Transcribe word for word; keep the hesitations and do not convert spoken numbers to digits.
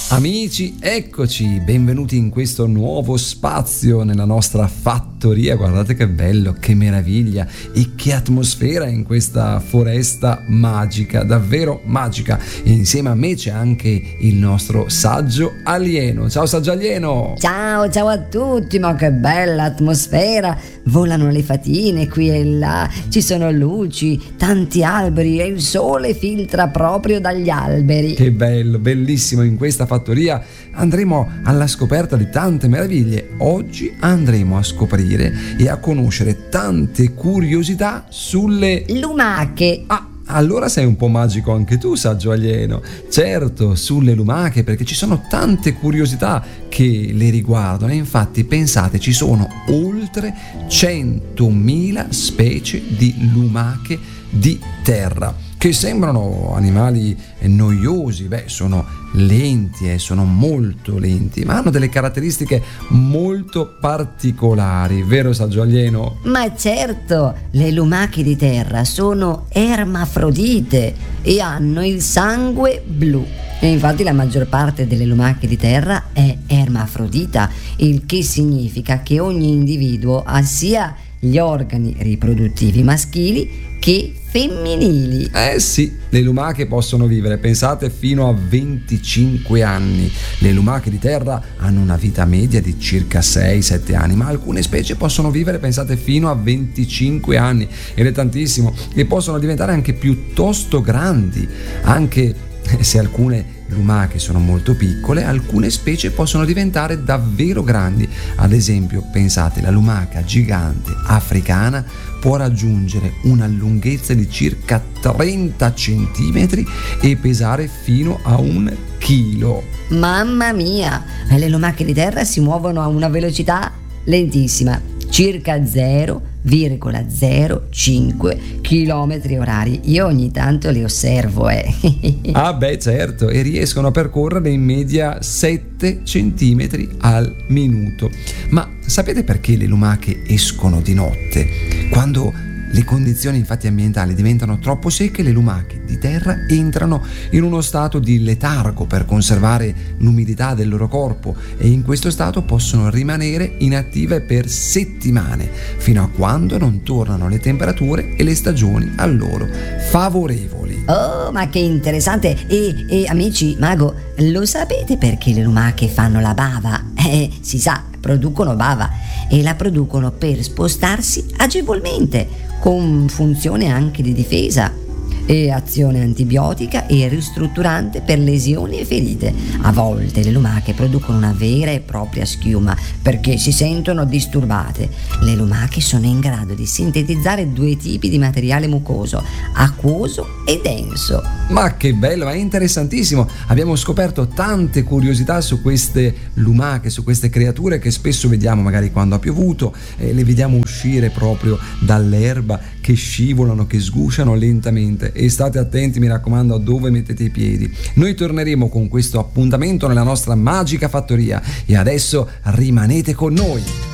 Amici, eccoci, benvenuti in questo nuovo spazio nella nostra fattoria. Guardate che bello, che meraviglia e che atmosfera in questa foresta magica, davvero magica. E insieme a me c'è anche il nostro saggio alieno. Ciao saggio alieno! Ciao, ciao a tutti, ma che bella atmosfera! Volano le fatine qui e là, ci sono luci, tanti alberi e il sole filtra proprio dagli alberi. Che bello, bellissimo in questa fattoria. Andremo alla scoperta di tante meraviglie. Oggi andremo a scoprire e a conoscere tante curiosità sulle lumache. Ah, allora sei un po' magico anche tu, saggio alieno. Certo, sulle lumache, perché ci sono tante curiosità che le riguardano. E infatti, pensate, ci sono oltre centomila specie di lumache di terra, che sembrano animali noiosi. Beh, sono lenti, eh, sono molto lenti, ma hanno delle caratteristiche molto particolari, vero saggio alieno? Ma certo, le lumache di terra sono ermafrodite e hanno il sangue blu. E infatti la maggior parte delle lumache di terra è ermafrodita, il che significa che ogni individuo ha sia gli organi riproduttivi maschili che femminili. Eh sì, le lumache possono vivere, pensate, fino a venticinque anni. Le lumache di terra hanno una vita media di circa sei sette anni, ma alcune specie possono vivere, pensate, fino a venticinque anni, ed è tantissimo, e possono diventare anche piuttosto grandi. Anche se alcune lumache sono molto piccole, alcune specie possono diventare davvero grandi. Ad esempio, pensate, la lumaca gigante africana può raggiungere una lunghezza di circa trenta centimetri e pesare fino a un chilo. Mamma mia! Le lumache di terra si muovono a una velocità lentissima, circa zero virgola zero cinque chilometri orari. Io ogni tanto le osservo, eh. Ah beh, certo, e riescono a percorrere in media sette centimetri al minuto. Ma sapete perché le lumache escono di notte? Quando le condizioni infatti ambientali diventano troppo secche, le lumache di terra entrano in uno stato di letargo per conservare l'umidità del loro corpo, e in questo stato possono rimanere inattive per settimane, fino a quando non tornano le temperature e le stagioni a loro favorevoli. Oh, ma che interessante! E, e amici, mago, lo sapete perché le lumache fanno la bava? Eh, si sa, producono bava, e la producono per spostarsi agevolmente, con funzione anche di difesa e azione antibiotica e ristrutturante per lesioni e ferite. A volte le lumache producono una vera e propria schiuma perché si sentono disturbate. Le lumache sono in grado di sintetizzare due tipi di materiale mucoso, acquoso e denso. Ma che bello, è interessantissimo. Abbiamo scoperto tante curiosità su queste lumache, su queste creature che spesso vediamo magari quando ha piovuto, e le vediamo uscire proprio dall'erba, che scivolano, che sgusciano lentamente. E state attenti, mi raccomando, a dove mettete i piedi. Noi torneremo con questo appuntamento nella nostra magica fattoria, e adesso rimanete con noi.